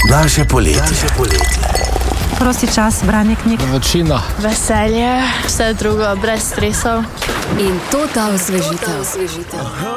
Naše poletje. Prosti čas, branje knjig. Vročina. Veselje, vse drugo, brez stresov. In to ta osvežitev.